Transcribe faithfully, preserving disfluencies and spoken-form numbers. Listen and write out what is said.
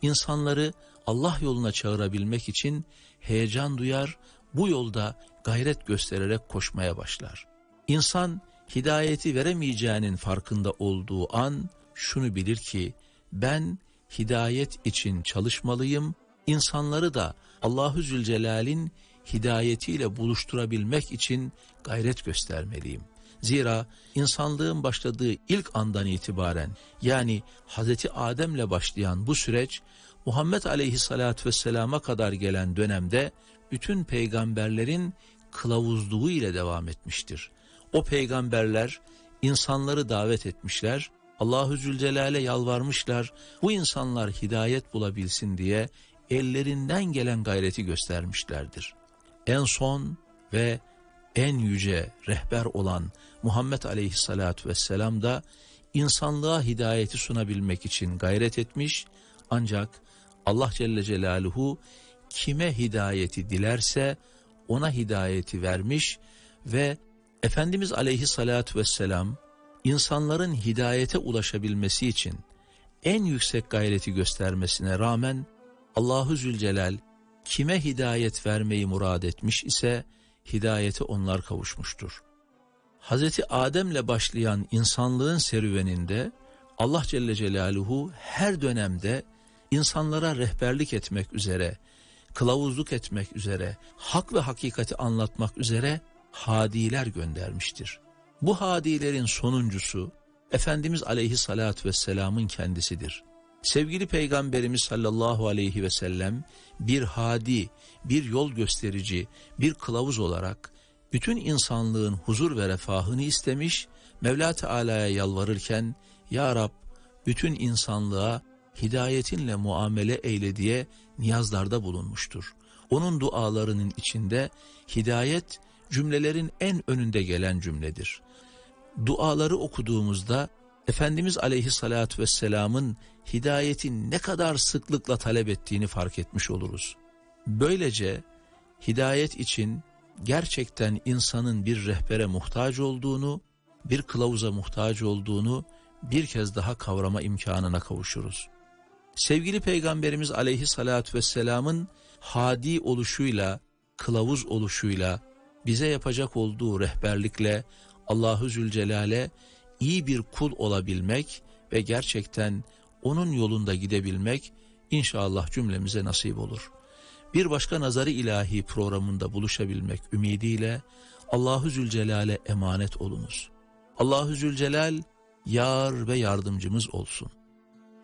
insanları Allah yoluna çağırabilmek için heyecan duyar, bu yolda gayret göstererek koşmaya başlar. İnsan hidayeti veremeyeceğinin farkında olduğu an şunu bilir ki ben hidayet için çalışmalıyım, insanları da Allahu Zülcelal'in hidayetiyle buluşturabilmek için gayret göstermeliyim. Zira insanlığın başladığı ilk andan itibaren, yani Hazreti Adem'le başlayan bu süreç Muhammed Aleyhisselatü Vesselam'a kadar gelen dönemde bütün peygamberlerin kılavuzluğu ile devam etmiştir. O peygamberler insanları davet etmişler, Allahu Zülcelal'e yalvarmışlar, bu insanlar hidayet bulabilsin diye ellerinden gelen gayreti göstermişlerdir. En son ve en yüce rehber olan Muhammed Aleyhisselatü Vesselam da insanlığa hidayeti sunabilmek için gayret etmiş, ancak Allah Celle Celaluhu kime hidayeti dilerse ona hidayeti vermiş ve Efendimiz Aleyhisselatü Vesselam insanların hidayete ulaşabilmesi için en yüksek gayreti göstermesine rağmen Allahu Zülcelal kime hidayet vermeyi murad etmiş ise hidayete onlar kavuşmuştur. Hazreti Adem'le başlayan insanlığın serüveninde Allah Celle Celaluhu her dönemde insanlara rehberlik etmek üzere, kılavuzluk etmek üzere, hak ve hakikati anlatmak üzere hadiler göndermiştir. Bu hadilerin sonuncusu Efendimiz Aleyhisselatü Vesselam'ın kendisidir. Sevgili Peygamberimiz sallallahu aleyhi ve sellem bir hadi, bir yol gösterici, bir kılavuz olarak bütün insanlığın huzur ve refahını istemiş, Mevla Teala'ya yalvarırken Ya Rab bütün insanlığa hidayetinle muamele eyle diye niyazlarda bulunmuştur. Onun dualarının içinde hidayet cümlelerin en önünde gelen cümledir. Duaları okuduğumuzda Efendimiz Aleyhisselatü Vesselam'ın hidayeti ne kadar sıklıkla talep ettiğini fark etmiş oluruz. Böylece hidayet için gerçekten insanın bir rehbere muhtaç olduğunu, bir kılavuza muhtaç olduğunu bir kez daha kavrama imkanına kavuşuruz. Sevgili Peygamberimiz Aleyhisselatü Vesselam'ın hadi oluşuyla, kılavuz oluşuyla, bize yapacak olduğu rehberlikle Allahu Zülcelal'e iyi bir kul olabilmek ve gerçekten onun yolunda gidebilmek inşallah cümlemize nasip olur. Bir başka Nazar-ı İlahi programında buluşabilmek ümidiyle Allahu Zülcelal'e emanet olunuz. Allahu Zülcelal yar ve yardımcımız olsun.